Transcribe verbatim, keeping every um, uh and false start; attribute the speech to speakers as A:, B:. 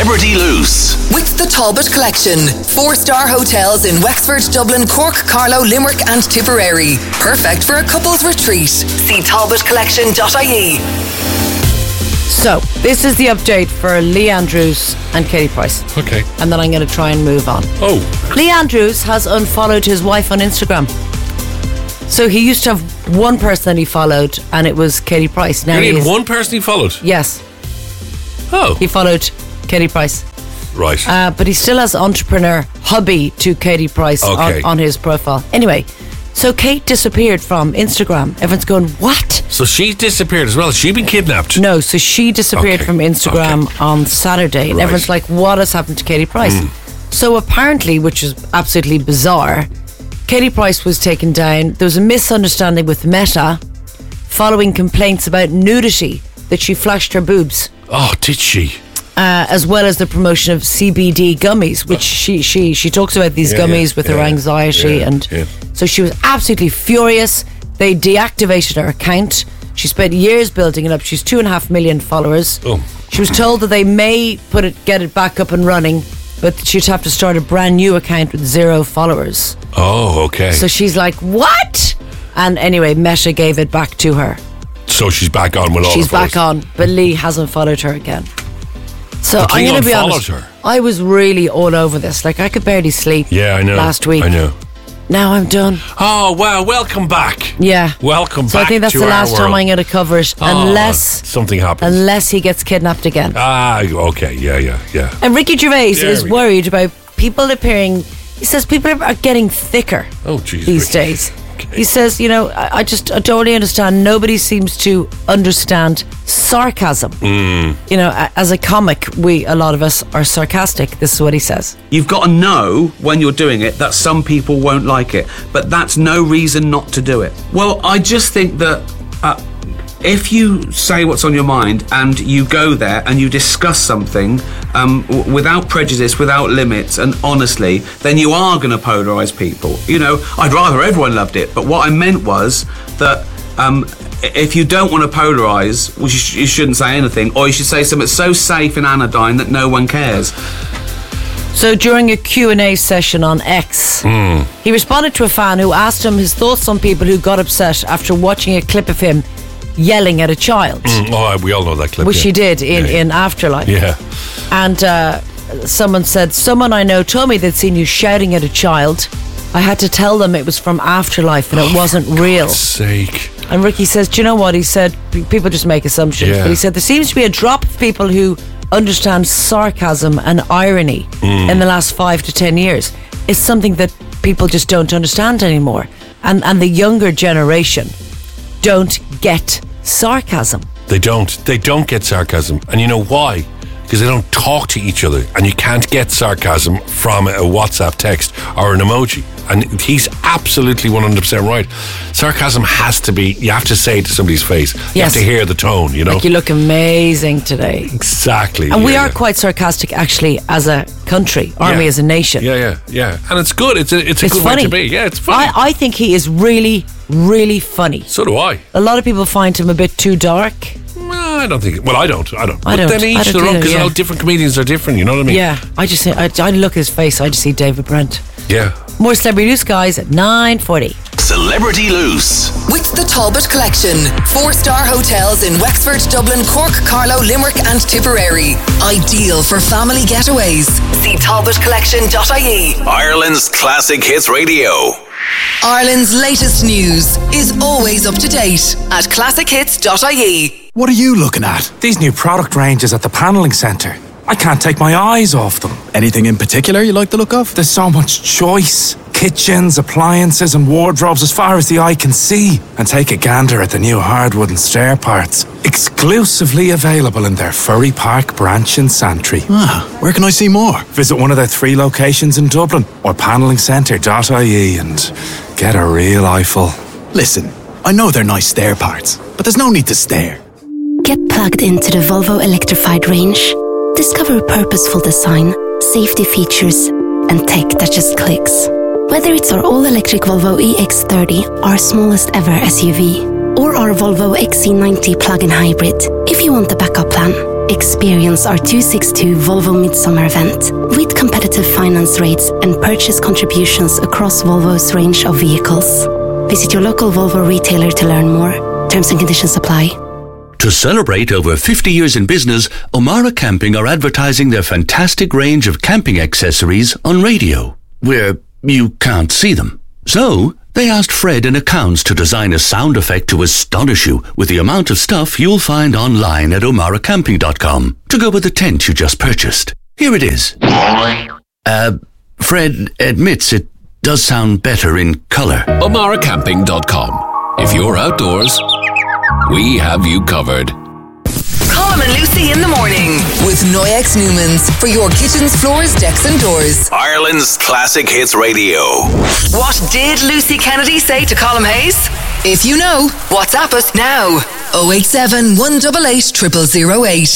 A: Celebrity Loose.
B: With the Talbot Collection. Four-star hotels in Wexford, Dublin, Cork, Carlow, Limerick and Tipperary. Perfect for a couple's retreat. See talbot collection dot I E.
C: So, this is the update for Lee Andrews and Katie Price.
D: Okay.
C: And then I'm going to try and move on.
D: Oh.
C: Lee Andrews has unfollowed his wife on Instagram. So he used to have one person that he followed, and it was Katie Price. Now
D: He
C: he
D: had
C: is,
D: one person he followed?
C: Yes.
D: Oh.
C: He followed Katie Price.
D: Right.
C: Uh, but he still has entrepreneur hubby to Katie Price
D: Okay.
C: on, on his profile. Anyway, so Kate disappeared from Instagram. Everyone's going, what?
D: So she disappeared as well. Has she been kidnapped?
C: No, so she disappeared
D: Okay.
C: from Instagram
D: Okay.
C: on Saturday. And
D: Right.
C: everyone's like, what has happened to Katie Price?
D: Mm.
C: So apparently, which is absolutely bizarre, Katie Price was taken down. There was a misunderstanding with Meta following complaints about nudity, that she flashed her boobs.
D: Oh, did she?
C: Uh, as well as the promotion of C B D gummies, which she she she talks about these
D: Yeah,
C: gummies
D: yeah,
C: with her
D: yeah,
C: anxiety,
D: yeah,
C: and
D: yeah.
C: so she was absolutely furious. They deactivated her account. She spent years building it up. She's two and a half million followers.
D: Oh.
C: She was told that they may put it get it back up and running, but she'd have to start a brand new account with zero followers.
D: Oh, okay.
C: So she's like, what? And anyway, Meta gave it back to her.
D: So she's back on with all
C: She's
D: the
C: back
D: followers.
C: on, but Lee hasn't followed her again. So
D: But
C: I'm
D: Lee
C: going to be
D: unfollowed
C: honest.
D: her.
C: I was really all over this. Like, I could barely sleep.
D: Yeah, I know.
C: Last week.
D: I know.
C: Now I'm done.
D: Oh, wow. Welcome back.
C: Yeah.
D: Welcome
C: So
D: back
C: I think that's
D: to
C: the
D: our
C: last time
D: world.
C: I'm going to cover it,
D: Oh,
C: unless
D: something happens.
C: unless he gets kidnapped again.
D: Ah, okay. Yeah, yeah, yeah.
C: And Ricky Gervais
D: There
C: is
D: we go.
C: worried about people appearing. He says people are getting thicker
D: Oh, jeez.
C: these
D: Ricky.
C: days. He says, you know, I, I just I don't really understand. Nobody seems to understand sarcasm.
D: Mm.
C: You know, a- as a comic, we a lot of us are sarcastic. This is what he says.
E: You've got to know when you're doing it that some people won't like it, but that's no reason not to do it. Well, I just think that uh, if you say what's on your mind and you go there and you discuss something um, w- without prejudice, without limits, and honestly, then you are going to polarise people. You know, I'd rather everyone loved it, but what I meant was that um, if you don't want to polarise, well, you, sh- you shouldn't say anything, or you should say something so safe and anodyne that no one cares.
C: So during a Q and A session on X,
D: Mm.
C: he responded to a fan who asked him his thoughts on people who got upset after watching a clip of him yelling at a child,
D: Mm. Oh, we all know that clip.
C: which
D: yeah.
C: he did in,
D: Yeah, yeah.
C: in Afterlife.
D: Yeah.
C: And uh, someone said, someone I know told me they'd seen you shouting at a child. I had to tell them it was from Afterlife and it wasn't real.
D: Sake.
C: And Ricky says, do you know what? He said, p- people just make assumptions.
D: Yeah.
C: But he said, there seems to be a drop of people who understand sarcasm and irony
D: Mm.
C: in the last five to ten years. It's something that people just don't understand anymore. And, and the younger generation don't get sarcasm.
D: They don't. They don't get sarcasm. And you know why? Because they don't talk to each other. And you can't get sarcasm from a WhatsApp text or an emoji. And he's absolutely one hundred percent right. Sarcasm has to be, you have to say it to somebody's face. You
C: Yes.
D: have to hear the tone, you know?
C: Like, you look amazing today.
D: Exactly.
C: And we
D: yeah,
C: are
D: yeah.
C: quite sarcastic, actually, as a country, aren't
D: Yeah.
C: we, as a nation?
D: Yeah, yeah, yeah. And it's good. It's a, it's a
C: It's
D: good
C: funny.
D: way to be. Yeah, it's funny.
C: I, I think he is really, really funny.
D: so do I.
C: A lot of people find him a bit too dark.
D: Well, I don't think. Well, I don't. I don't.
C: I
D: but
C: don't.
D: then each
C: I don't
D: their own,
C: either,
D: because
C: yeah.
D: all different comedians are different. You know what I mean?
C: Yeah, I just I, I look at his face, I just see David Brent.
D: Yeah.
C: More Celebrity News, guys, at nine forty.
A: Celebrity Loose.
B: With the Talbot Collection. Four-star hotels in Wexford, Dublin, Cork, Carlow, Limerick and Tipperary. Ideal for family getaways. See talbot collection dot I E.
A: Ireland's classic hits radio.
B: Ireland's latest news is always up to date at classic hits dot I E.
F: What are you looking at? These new product ranges at the Panelling Centre. I can't take my eyes off them.
G: Anything in particular you like the look of?
F: There's so much choice. Kitchens, appliances and wardrobes as far as the eye can see. And take a gander at the new hardwood and stair parts. Exclusively available in their Furry Park branch in Santry.
G: Ah, where can I see more?
F: Visit one of their three locations in Dublin or panelling centre dot I E and get a real eyeful.
G: Listen, I know they're nice stair parts, but there's no need to stare.
H: Get plugged into the Volvo electrified range. Discover purposeful design, safety features, and tech that just clicks. Whether it's our all-electric Volvo E X thirty, our smallest ever S U V, or our Volvo X C ninety plug-in hybrid, if you want the backup plan, Experience our two sixty-two Volvo Midsummer event with competitive finance rates and purchase contributions across Volvo's range of vehicles. Visit your local Volvo retailer to learn more. Terms and conditions apply.
I: To celebrate over fifty years in business, O'Mara Camping are advertising their fantastic range of camping accessories on radio, where you can't see them. So, they asked Fred in accounts to design a sound effect to astonish you with the amount of stuff you'll find online at omara camping dot com to go with the tent you just purchased. Here it is. Uh, Fred admits it does sound better in colour.
J: omara camping dot com. If you're outdoors, we have you covered.
B: Colm and Lucy in the morning with Noyex Newmans for your kitchens, floors, decks and doors.
A: Ireland's Classic Hits Radio.
B: What did Lucy Kennedy say to Colm Hayes? If you know, WhatsApp us now. oh eight seven, one eight eight, zero zero zero eight.